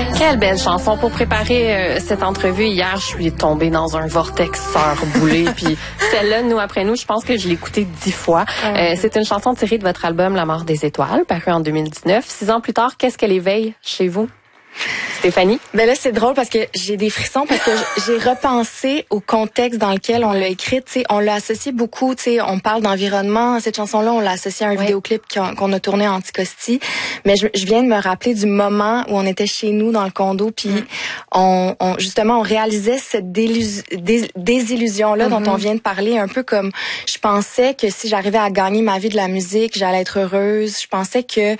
Quelle belle chanson. Pour préparer cette entrevue hier, je suis tombée dans un vortex sœur boulée. Puis celle-là, Nous après nous, je pense que je l'ai écoutée 10 fois. C'est une chanson tirée de votre album La mort des étoiles, paru en 2019. 6 ans plus tard, qu'est-ce qu'elle éveille chez vous? Stéphanie? Ben là, c'est drôle parce que j'ai des frissons parce que j'ai repensé au contexte dans lequel on l'a écrite. Tu sais, on l'a associé beaucoup. Tu sais, on parle d'environnement. Cette chanson-là, on l'a associé à un vidéoclip qu'on a tourné à Anticosti. Mais je viens de me rappeler du moment où on était chez nous dans le condo, puis justement, on réalisait cette désillusion-là dont on vient de parler. Un peu comme, je pensais que si j'arrivais à gagner ma vie de la musique, j'allais être heureuse. Je pensais que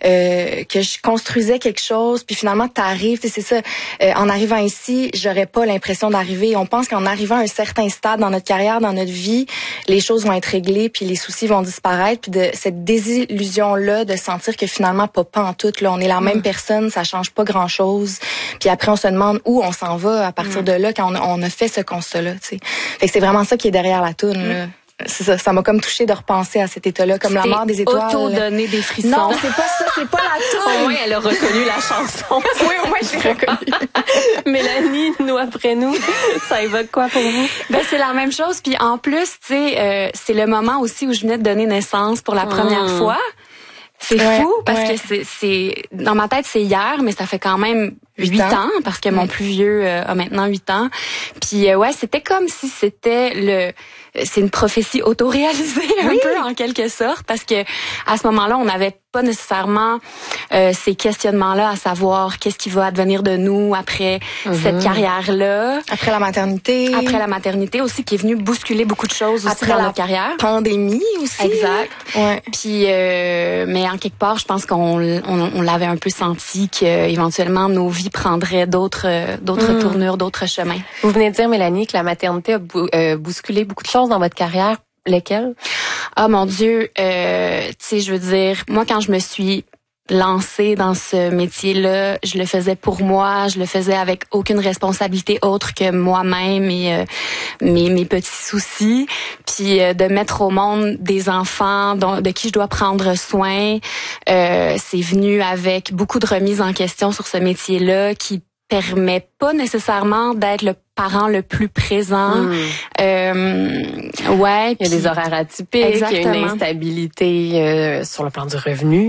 je construisais quelque chose, puis finalement, t'arrives. C'est ça. En arrivant ici, j'aurais pas l'impression d'arriver. On pense qu'en arrivant à un certain stade dans notre carrière, dans notre vie, les choses vont être réglées, puis les soucis vont disparaître. Puis de cette désillusion-là, de sentir que finalement, pas en tout, là, on est la même personne, ça change pas grand-chose. Puis après, on se demande où on s'en va à partir de là quand on a fait ce constat-là. Fait que c'est vraiment ça qui est derrière la toune. Là. C'est ça, ça m'a comme touché de repenser à cet état-là, comme la mort des étoiles. Auto-donner des frissons. Non, c'est pas ça, c'est pas la toune. Au moins, elle a reconnu la chanson. Oui, au moins, je l'ai reconnue. Mélanie, Nous après nous, ça évoque quoi pour vous? Ben, c'est la même chose. Puis en plus, tu sais, c'est le moment aussi où je venais de donner naissance pour la première fois. C'est fou parce que c'est dans ma tête, c'est hier, mais ça fait quand même 8 ans parce que mon plus vieux a maintenant 8 ans. Puis c'était comme si c'est une prophétie autoréalisée un peu en quelque sorte, parce que à ce moment-là, on n'avait pas nécessairement ces questionnements-là à savoir qu'est-ce qui va advenir de nous après cette carrière-là. Après la maternité. Après la maternité aussi, qui est venue bousculer beaucoup de choses aussi dans notre carrière. Pandémie aussi. Exact. Ouais. Puis, mais en quelque part, je pense qu'on l'avait un peu senti qu'éventuellement nos vies prendraient d'autres tournures, d'autres chemins. Vous venez de dire, Mélanie, que la maternité a bousculé beaucoup de choses dans votre carrière. Lesquelles? Ah mon Dieu, tu sais, je veux dire, moi quand je me suis lancée dans ce métier-là, je le faisais pour moi, je le faisais avec aucune responsabilité autre que moi-même et mes petits soucis, puis de mettre au monde des enfants de qui je dois prendre soin, c'est venu avec beaucoup de remises en question sur ce métier-là qui permet pas nécessairement d'être le parent le plus présent. Il y a des horaires atypiques, il y a une instabilité sur le plan du revenu.